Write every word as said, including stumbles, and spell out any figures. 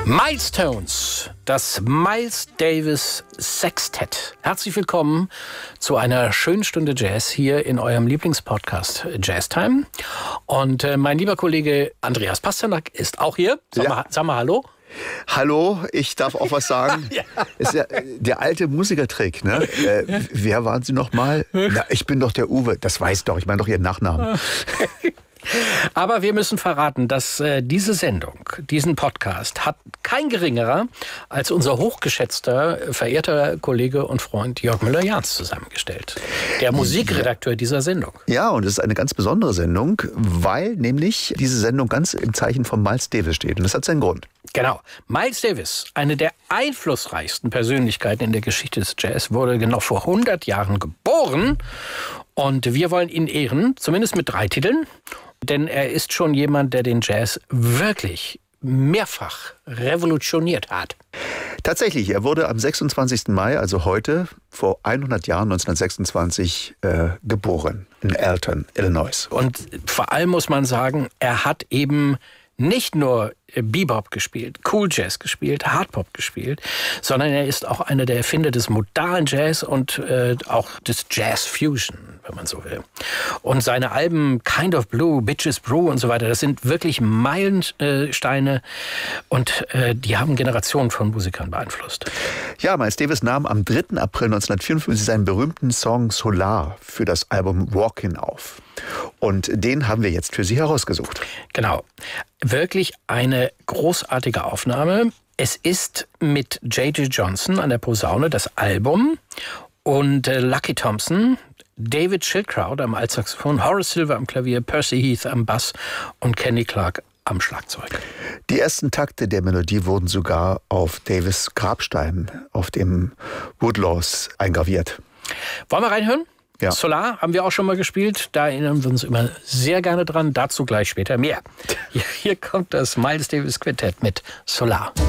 Milestones, das Miles Davis Sextett. Herzlich willkommen zu einer schönen Stunde Jazz hier in eurem Lieblingspodcast Jazz Time. Und äh, mein lieber Kollege Andreas Pasternak ist auch hier. Sag, ja. mal, sag mal Hallo. Hallo, ich darf auch was sagen. Ja. Ist ja der alte Musikertrick, ne? Äh, wer waren Sie noch mal? Na, ich bin doch der Uwe. Das weiß doch, ich meine doch Ihren Nachnamen. Aber wir müssen verraten, dass äh, diese Sendung, diesen Podcast, hat kein geringerer als unser hochgeschätzter, verehrter Kollege und Freund Jörg Müller-Jahns zusammengestellt. Der Musikredakteur dieser Sendung. Ja, und es ist eine ganz besondere Sendung, weil nämlich diese Sendung ganz im Zeichen von Miles Davis steht. Und das hat seinen Grund. Genau. Miles Davis, eine der einflussreichsten Persönlichkeiten in der Geschichte des Jazz, wurde genau vor hundert Jahren geboren. Und wir wollen ihn ehren, zumindest mit drei Titeln. Denn er ist schon jemand, der den Jazz wirklich mehrfach revolutioniert hat. Tatsächlich, er wurde am sechsundzwanzigsten Mai, also heute, vor hundert Jahren, neunzehnhundertsechsundzwanzig, äh, geboren in Alton, Illinois. Und vor allem muss man sagen, er hat eben nicht nur Bebop gespielt, Cool Jazz gespielt, Hardpop gespielt, sondern er ist auch einer der Erfinder des modernen Jazz und äh, auch des Jazz Fusion, wenn man so will. Und seine Alben Kind of Blue, Bitches Brew und so weiter, das sind wirklich Meilensteine und äh, die haben Generationen von Musikern beeinflusst. Ja, Miles Davis nahm am dritten April neunzehnhundertvierundfünfzig seinen berühmten Song Solar für das Album Walkin' auf. Und den haben wir jetzt für Sie herausgesucht. Genau. Wirklich eine großartige Aufnahme. Es ist mit J J Johnson an der Posaune das Album und äh, Lucky Thompson, David Schildkraut am Altsaxophon, Horace Silver am Klavier, Percy Heath am Bass und Kenny Clarke am Schlagzeug. Die ersten Takte der Melodie wurden sogar auf Davis' Grabstein, auf dem Woodlaws, eingraviert. Wollen wir reinhören? Ja. Solar haben wir auch schon mal gespielt. Da erinnern wir uns immer sehr gerne dran. Dazu gleich später mehr. Hier, hier kommt das Miles Davis Quartett mit Solar.